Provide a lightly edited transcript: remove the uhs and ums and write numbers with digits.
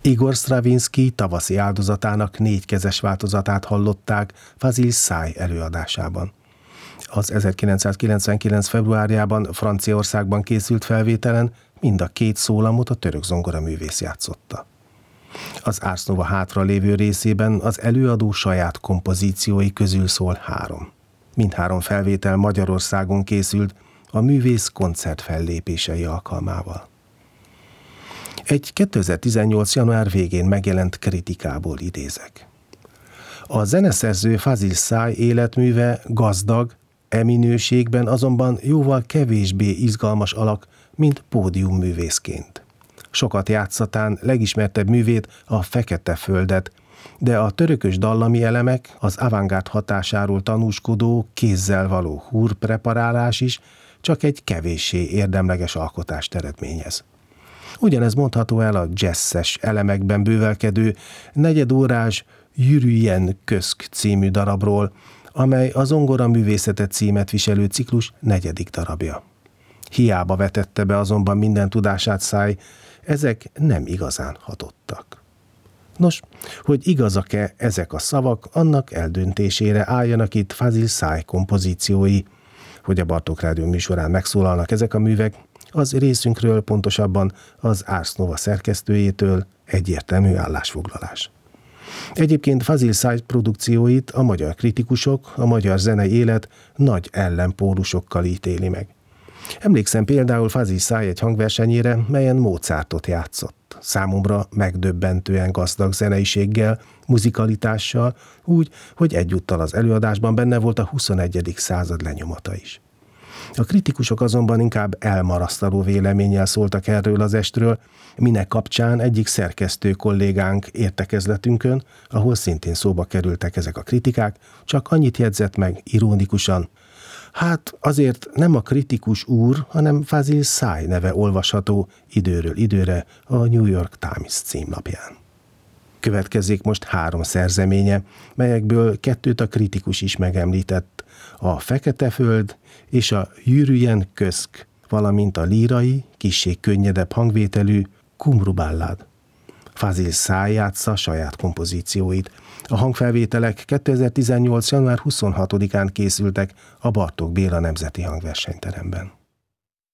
Igor Stravinsky tavaszi áldozatának 4 kezes változatát hallották Fazil Say előadásában. Az 1999. februárjában Franciaországban készült felvételen mind a 2 szólamot a török zongoraművész játszotta. Az Ars Nova hátra lévő részében az előadó saját kompozíciói közül szól 3. Mindhárom felvétel Magyarországon készült a művész koncertfellépései alkalmával. Egy 2018. január végén megjelent kritikából idézek. A zeneszerző Fazil Say életműve gazdag, minőségben azonban jóval kevésbé izgalmas alak, mint pódiumművészként. Sokat játszatán legismertebb művét, a Fekete Földet, de a törökös dallami elemek, az avantgárd hatásáról tanúskodó, kézzel való húrpreparálás is csak egy kevéssé érdemleges alkotást eredményez. Ugyanez mondható el a jazzes elemekben bővelkedő negyedórás Yürüyen Köszk című darabról, amely a zongoraművészete címet viselő ciklus 4. darabja. Hiába vetette be azonban minden tudását Say, ezek nem igazán hatottak. Nos, hogy igazak-e ezek a szavak, annak eldöntésére álljanak itt Fazil Say kompozíciói. Hogy a Bartók Rádió műsorán megszólalnak ezek a művek, az részünkről, pontosabban az Ars Nova szerkesztőjétől egyértelmű állásfoglalás. Egyébként Fazil Say produkcióit a magyar kritikusok, a magyar zenei élet nagy ellenpólusokkal ítéli meg. Emlékszem például Fazil Say egy hangversenyére, melyen Mozartot játszott. Számomra megdöbbentően gazdag zeneiséggel, muzikalitással, úgy, hogy egyúttal az előadásban benne volt a 21. század lenyomata is. A kritikusok azonban inkább elmarasztaló véleménnyel szóltak erről az estről, minek kapcsán egyik szerkesztő kollégánk értekezletünkön, ahol szintén szóba kerültek ezek a kritikák, csak annyit jegyzett meg ironikusan: hát azért nem a kritikus úr, hanem Fazil Say neve olvasható időről időre a New York Times címlapján. Következik most 3 szerzeménye, melyekből 2 a kritikus is megemlített, a Fekete Föld és a Yürüyen Köszk, valamint a lírai, kissé könnyedebb hangvételű Kumru Ballad. Fazil Say játsza saját kompozícióit. A hangfelvételek 2018. január 26-án készültek a Bartók Béla Nemzeti Hangversenyteremben.